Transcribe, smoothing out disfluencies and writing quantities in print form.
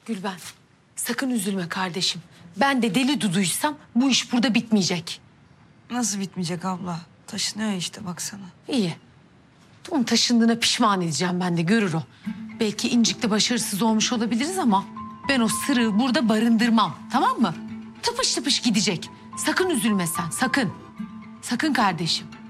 Gülben, sakın üzülme kardeşim. Ben de deli Dudu'ysam bu iş burada bitmeyecek. Nasıl bitmeyecek abla? Taşınıyor işte baksana. İyi. Onun taşındığına pişman edeceğim ben de, görür o. Belki İncik'te başarısız olmuş olabiliriz ama ben o sırığı burada barındırmam, tamam mı? Tıpış tıpış gidecek. Sakın üzülme sen, sakın. Sakın kardeşim.